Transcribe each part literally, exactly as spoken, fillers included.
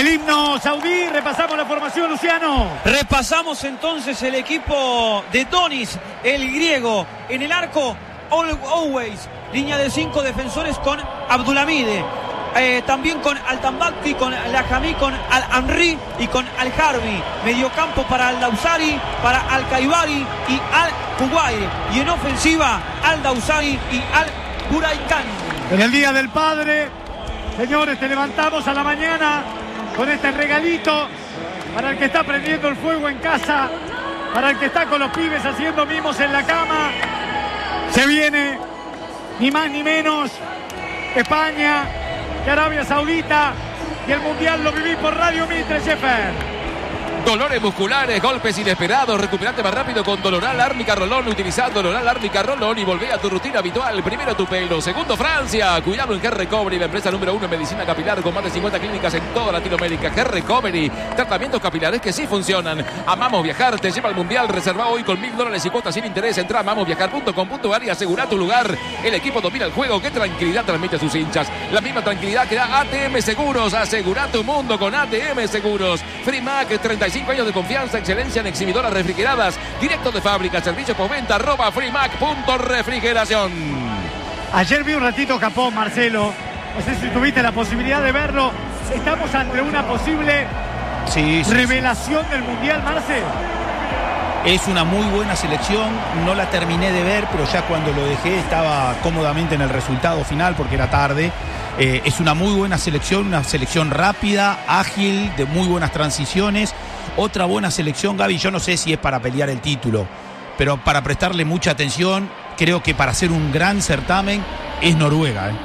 El himno saudí, repasamos la formación, Luciano. Repasamos entonces el equipo de Donis, el griego, en el arco, always, línea de cinco defensores con Abdulhamide, eh, también con Altambakti, con Lajami, con Al-Amri y con Al-Harbi, mediocampo para Al-Dawsari, para Al-Kaibari y Al-Kuwair, y en ofensiva Al-Dawsari y Al-Buraikan. En el Día del Padre, señores, te levantamos a la mañana con este regalito para el que está prendiendo el fuego en casa, para el que está con los pibes haciendo mimos en la cama. Se viene ni más ni menos España que Arabia Saudita, y el Mundial lo viví por Radio Mitre, Sheffer. Dolores musculares, golpes inesperados, recuperate más rápido con Doloral Árnica Rolón. Utiliza Doloral Árnica Rolón y volvé a tu rutina habitual. Primero tu pelo, segundo Francia. Cuidado en G-Recovery, la empresa número uno en medicina capilar con más de cincuenta clínicas en toda Latinoamérica. G-Recovery, tratamientos capilares que sí funcionan. Amamos Viajar, te lleva al Mundial. Reserva hoy con mil dólares y cuotas sin interés. Entra a amamos viajar punto com punto ar y asegura tu lugar. El equipo domina el juego. Qué tranquilidad transmite a sus hinchas. La misma tranquilidad que da A T M Seguros. Asegura tu mundo con A T M Seguros. Frimac, treinta y cinco años de confianza, excelencia en exhibidoras refrigeradas, directo de fábrica, servicio postventa, arroba frimac punto refrigeración. Ayer vi un ratito Japón, Marcelo, no sé si tuviste la posibilidad de verlo. Estamos ante una posible sí, sí, revelación sí. del Mundial, Marce. Es una muy buena selección, no la terminé de ver, pero ya cuando lo dejé estaba cómodamente en el resultado final porque era tarde. Eh, es una muy buena selección, una selección rápida, ágil, de muy buenas transiciones. Otra buena selección, Gaby, yo no sé si es para pelear el título, pero para prestarle mucha atención, creo que para hacer un gran certamen es Noruega. ¿eh?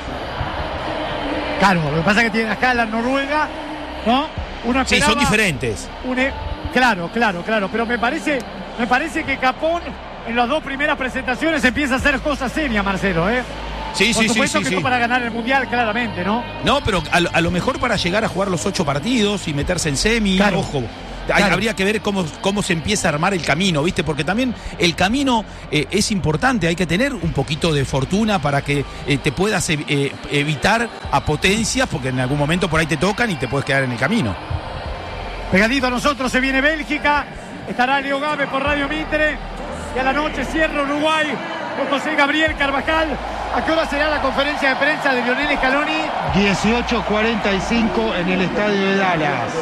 Claro, lo que pasa es que tiene acá la Noruega, ¿no? Uno sí, son diferentes. Une... Claro, claro, claro, pero me parece, me parece que Japón en las dos primeras presentaciones empieza a hacer cosas serias, Marcelo, ¿eh? Sí, Por sí, supuesto sí, que sí, no sí. para ganar el Mundial, claramente, ¿no? No, pero a, a lo mejor para llegar a jugar los ocho partidos y meterse en semi, claro. ojo. Claro. Habría que ver cómo, cómo se empieza a armar el camino, ¿viste? Porque también el camino eh, es importante, hay que tener un poquito de fortuna para que eh, te puedas eh, evitar a potencias, porque en algún momento por ahí te tocan y te puedes quedar en el camino. Pegadito a nosotros se viene Bélgica, estará Leo Gávez por Radio Mitre, y a la noche cierra Uruguay con José Gabriel Carvajal. ¿A qué hora será la conferencia de prensa de Lionel Scaloni? dieciocho cuarenta y cinco en el estadio de Dallas.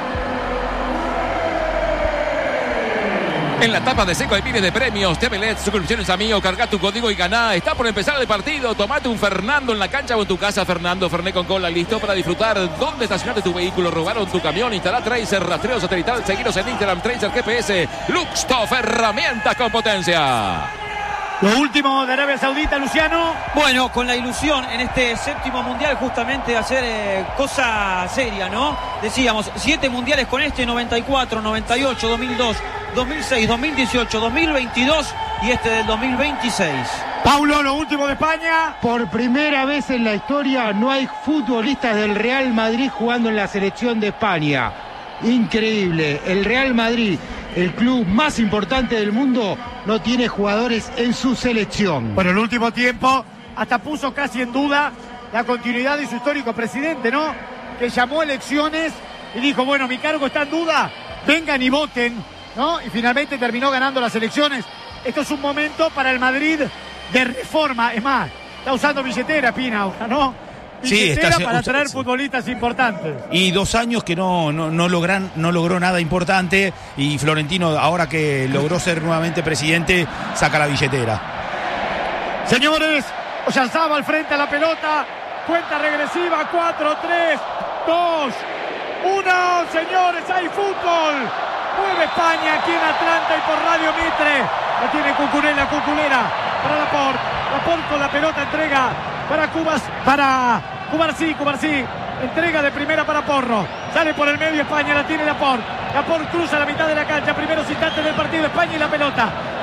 En la tapa de Seco hay miles de premios. T V L E D, suscripciones a Mío, carga tu código y ganá. Está por empezar el partido. Tomate un Fernando en la cancha o en tu casa. Fernando Fernet con cola, listo para disfrutar. ¿Dónde estacionaste tu vehículo? ¿Robaron tu camión? Instalá Tracer, rastreo satelital. Seguiros en Instagram, Tracer G P S. Luxtoff, herramientas con potencia. Lo último de Arabia Saudita, Luciano. Bueno, con la ilusión en este séptimo mundial justamente de hacer eh, cosa seria, ¿no? Decíamos, siete mundiales con este, noventa y cuatro, noventa y ocho, dos mil dos, dos mil seis, dos mil dieciocho, dos mil veintidós y este del dos mil veintiséis. Paulo, lo último de España. Por primera vez en la historia no hay futbolistas del Real Madrid jugando en la selección de España. Increíble, el Real Madrid, el club más importante del mundo, no tiene jugadores en su selección. Bueno, el último tiempo hasta puso casi en duda la continuidad de su histórico presidente, ¿no? Que llamó a elecciones y dijo, bueno, mi cargo está en duda, vengan y voten, ¿no? Y finalmente terminó ganando las elecciones. Esto es un momento para el Madrid de reforma. Es más, está usando billetera, Pina, ¿no? Sí, está para traer futbolistas importantes. Y dos años que no, no, no, logran, no logró nada importante, y Florentino, ahora que logró ser nuevamente presidente, saca la billetera. Señores, Oyarzabal frente a la pelota, cuenta regresiva, cuatro, tres, dos, uno, señores, hay fútbol. Mueve España aquí en Atlanta y por Radio Mitre. La tiene Cucurella, Cucurella para Laporte. Laporte con la pelota, entrega para Cubas, para Cubarsí, Cubarsí, entrega de primera para Porro, sale por el medio España, la tiene Laporte, Laporte cruza la mitad de la cancha, primeros instantes del partido, España y la pelota,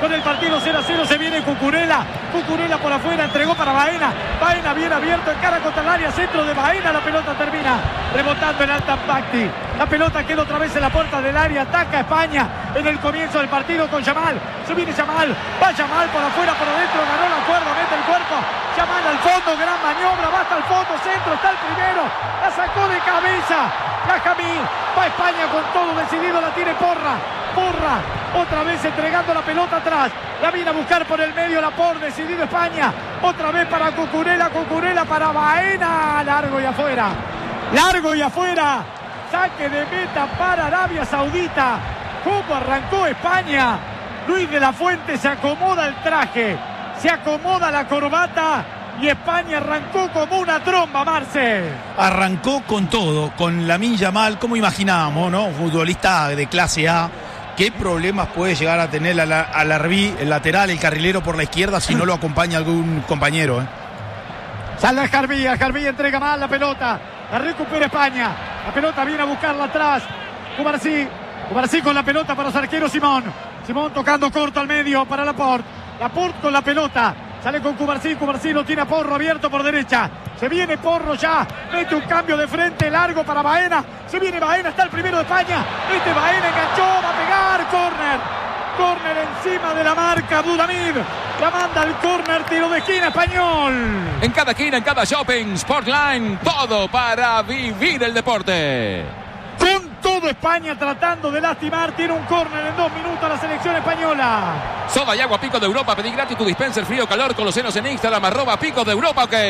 con el partido cero a cero. Se viene Cucurella, Cucurella por afuera, entregó para Baena, Baena bien abierto, en cara contra el área, centro de Baena, la pelota termina rebotando en Altambacti. La pelota queda otra vez en la puerta del área, ataca España en el comienzo del partido con Yamal. Se viene Yamal, va Yamal por afuera, por adentro, ganó la cuerda, mete el cuerpo. Yamal al fondo, gran maniobra, va hasta el fondo, centro, está el primero, la sacó de cabeza. La Jamil, va España con todo decidido, la tiene Porra. Porra, otra vez entregando la pelota atrás. La viene a buscar por el medio la por, decidido España. Otra vez para Cucurella, Cucurella para Baena. Largo y afuera. Largo y afuera. Saque de meta para Arabia Saudita. ¿Cómo arrancó España? Luis de la Fuente se acomoda el traje, se acomoda la corbata. Y España arrancó como una tromba, Marce. Arrancó con todo, con Lamine Yamal, como imaginábamos, ¿no? Un futbolista de clase A. ¿Qué problemas puede llegar a tener al Arbi, el lateral, el carrilero por la izquierda, si no lo acompaña algún compañero? ¿eh? Sale a Jarví, a Jarví entrega mal la pelota. La recupera España. La pelota viene a buscarla atrás. Cubarsí, Cubarsí con la pelota para su arquero Simón. Simón tocando corto al medio para Laporte. Laporte con la pelota. Sale con Cubarsí, Cubarsí lo tiene a Porro abierto por derecha. Se viene Porro ya, mete un cambio de frente largo para Baena. Se viene Baena, está el primero de España. Este Baena enganchó, va a pegar, córner. Córner encima de la marca, Abdulhamid. La manda al córner, tiro de esquina español. En cada esquina, en cada shopping, Sportline, todo para vivir el deporte. Con todo España tratando de lastimar, tiene un córner en dos minutos la selección española. Soda y agua Pico de Europa, pedí gratis tu dispenser frío calor con los senos en Instagram, arroba Pico de Europa, ok.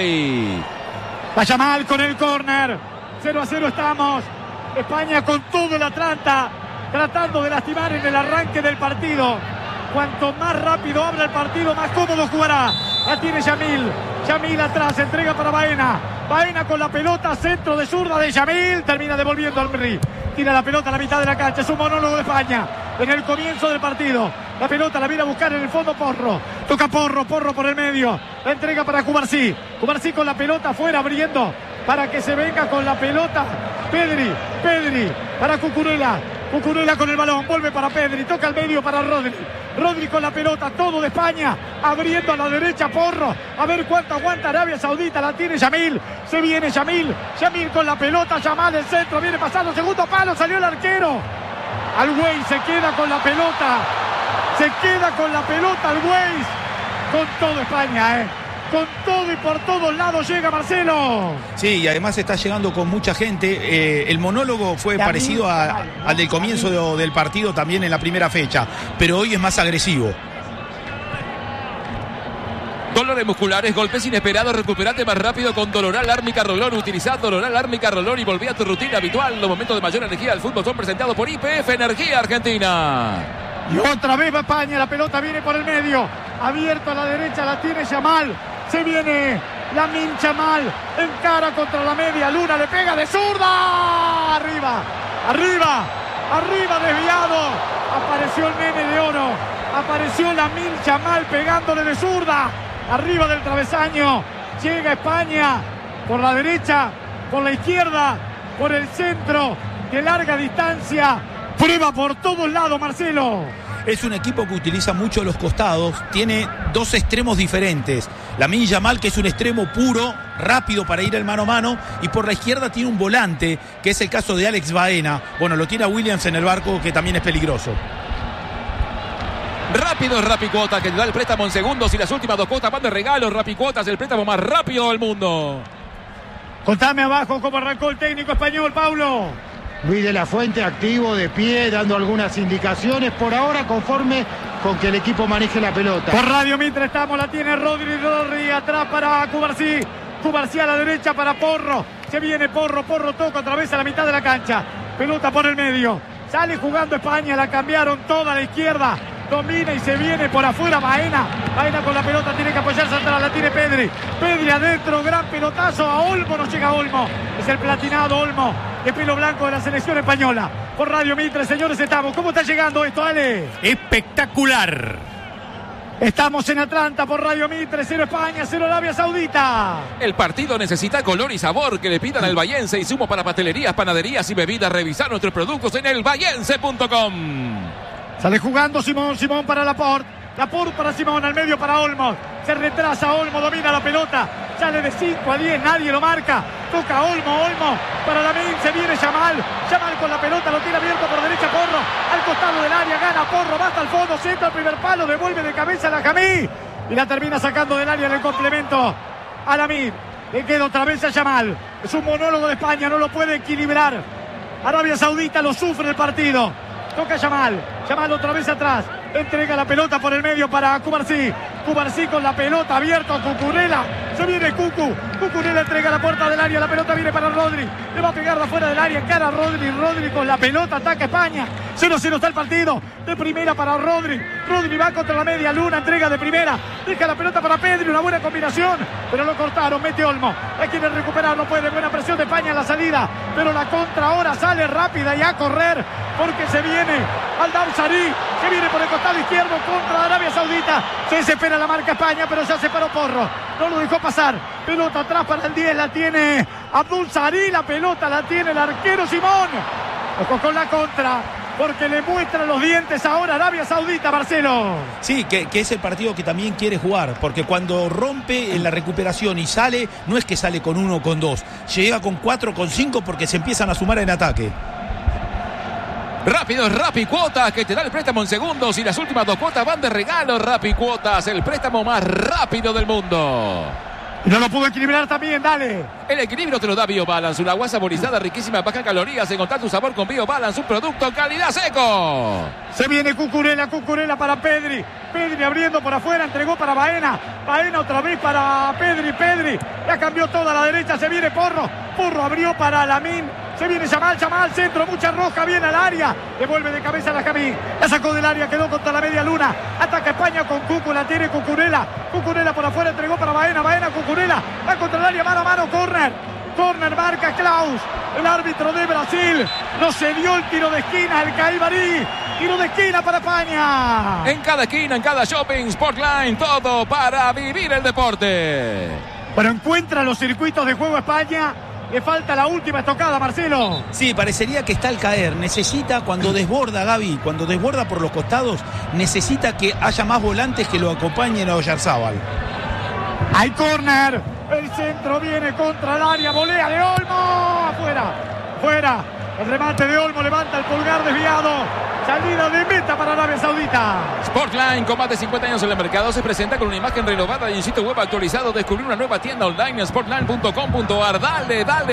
Vaya mal con el córner, cero a cero estamos. España con todo el Atlanta, tratando de lastimar en el arranque del partido. Cuanto más rápido abra el partido, más cómodo jugará. La tiene Yamil, Yamil atrás, entrega para Baena. Baena con la pelota, centro de zurda de Yamil, termina devolviendo al Merri. Tira la pelota a la mitad de la cancha, es un monólogo de España en el comienzo del partido. La pelota la viene a buscar en el fondo Porro. Toca Porro, Porro por el medio. La entrega para Cubarsí. Cubarsí con la pelota afuera, abriendo para que se venga con la pelota. Pedri, Pedri para Cucurella. Cucurella con el balón, vuelve para Pedri, toca al medio para Rodri. Rodri con la pelota, todo de España, abriendo a la derecha Porro. A ver cuánto aguanta Arabia Saudita, la tiene Yamil. Se viene Yamil, Yamil con la pelota, Yamal del centro, viene pasando, segundo palo, salió el arquero. Al-Güey se queda con la pelota, se queda con la pelota Al-Güey. Con todo España, eh. Con todo y por todos lados llega Marcelo. Sí, y además está llegando con mucha gente. Eh, el monólogo fue David, parecido a, al del comienzo de, del partido también en la primera fecha, pero hoy es más agresivo. Dolores musculares, golpes inesperados, recuperate más rápido con Doloral Ármica Rolón. Utiliza Doloral Ármica Rolón y volví a tu rutina habitual. Los momentos de mayor energía del fútbol son presentados por I P F Energía Argentina. Y otra vez va España, la pelota viene por el medio. Abierto a la derecha, la tiene Yamal. Se viene Lamine Yamal, encara contra la media luna, le pega de zurda. Arriba, arriba, arriba desviado. Apareció el nene de oro. Apareció Lamine Yamal pegándole de zurda. Arriba del travesaño. Llega España por la derecha, por la izquierda, por el centro, de larga distancia. Prueba por todos lados, Marcelo. Es un equipo que utiliza mucho los costados, tiene dos extremos diferentes. Lamine Yamal, que es un extremo puro, rápido para ir al mano a mano, y por la izquierda tiene un volante, que es el caso de Alex Baena. Bueno, lo tiene a Williams en el barco, que también es peligroso. Rápido es Rapicuotas, que te da el préstamo en segundos y las últimas dos cuotas van de regalo. Rapicuotas, el préstamo más rápido del mundo. Contame abajo cómo arrancó el técnico español, Paulo. Luis de la Fuente activo, de pie, dando algunas indicaciones. Por ahora conforme con que el equipo maneje la pelota. Por Radio Mitre estamos, la tiene Rodri, Rodri atrás para Cubarsí. Cubarsí a la derecha para Porro. Se viene Porro, Porro toca otra vez a la mitad de la cancha. Pelota por el medio. Sale jugando España, la cambiaron toda a la izquierda. Domina y se viene por afuera Baena. Baena con la pelota, tiene que apoyarse atrás, la tiene Pedri. Pedri adentro, gran pelotazo a Olmo, no llega Olmo. Es el platinado Olmo, de pelo blanco de la selección española. Por Radio Mitre, señores, estamos. ¿Cómo está llegando esto, Ale? Espectacular. Estamos en Atlanta por Radio Mitre, cero España, cero Arabia Saudita. El partido necesita color y sabor. Que le pidan al Bahiense, insumos para pastelerías, panaderías y bebidas. Revisar nuestros productos en el bahiense punto com. Sale jugando Simón, Simón para Laporte. La por para Simón, al medio para Olmo. Se retrasa Olmo, domina la pelota. Sale de cinco a diez, nadie lo marca. Toca Olmo, Olmo para Lamine, se viene Yamal. Yamal con la pelota, lo tira abierto por derecha Porro. Al costado del área, gana Porro, va hasta el fondo, centra el primer palo, devuelve de cabeza a la Jamí. Y la termina sacando del área en el complemento a Lamine. Le queda otra vez a Yamal. Es un monólogo de España, no lo puede equilibrar. Arabia Saudita lo sufre el partido. Toca Yamal, Yamal otra vez atrás. Entrega la pelota por el medio para Cubarsí. Cubarsí con la pelota abierto a Cucurella. Se viene Cucu. Cucurella entrega la puerta del área. La pelota viene para Rodri. Le va a pegar de afuera del área. Cara a Rodri. Rodri con la pelota. Ataca España. cero cero está el partido. De primera para Rodri. Rodri va contra la media luna. Entrega de primera. Deja la pelota para Pedri. Una buena combinación. Pero lo cortaron. Mete Olmo. Hay quien recuperar. No puede. Buena presión de España en la salida. Pero la contra ahora sale rápida y a correr. Porque se viene Al-Dawsari. Que viene por el costado izquierdo contra Arabia Saudita. Se desespera la marca España, pero ya se paró Porro. No lo dejó pasar. Pelota atrás para el diez. La tiene Abdul-Sari. La pelota la tiene el arquero Simón. Ojo con la contra. Porque le muestra los dientes ahora Arabia Saudita, Marcelo. Sí, que, que es el partido que también quiere jugar. Porque cuando rompe en la recuperación y sale, no es que sale con uno o con dos. Llega con cuatro, con cinco porque se empiezan a sumar en ataque. Rápido, Rappi Cuotas, que te da el préstamo en segundos y las últimas dos cuotas van de regalo. Rappi Cuotas, el préstamo más rápido del mundo. No lo pudo equilibrar también, dale. El equilibrio te lo da BioBalance, una agua saborizada, riquísima, baja en calorías. Encontrar tu sabor con BioBalance, un producto calidad seco. Se viene Cucurella, Cucurella para Pedri. Pedri abriendo por afuera, entregó para Baena. Baena otra vez para Pedri, Pedri. Ya cambió toda a la derecha, se viene Porro. Porro abrió para Lamine. Se viene Yamal, Yamal, centro, mucha roja, viene al área. Devuelve de cabeza a la Jamí. La sacó del área, quedó contra la media luna. Ataca España con Cucu, la tiene Cucurella. Cucurella por afuera, entregó para Baena. Baena, Cucurella. Va contra el área, mano a mano, córner. Córner marca Klaus, el árbitro de Brasil. No se dio el tiro de esquina, el Caibarí. Tiro de esquina para España. En cada esquina, en cada shopping, Sportline, todo para vivir el deporte. Bueno, encuentra los circuitos de juego España. Le falta la última estocada, Marcelo. Sí, parecería que está al caer. Necesita, cuando desborda Gaby, cuando desborda por los costados, necesita que haya más volantes que lo acompañen a Oyarzábal. Hay córner. El centro viene contra el área. Volea de Olmo. Afuera. Fuera. El remate de Olmo levanta el pulgar desviado. Salida de meta para Arabia Saudita. Sportline, con más de cincuenta años en el mercado, se presenta con una imagen renovada y un sitio web actualizado. Descubrir una nueva tienda online en sportline punto com punto ar. Dale, dale.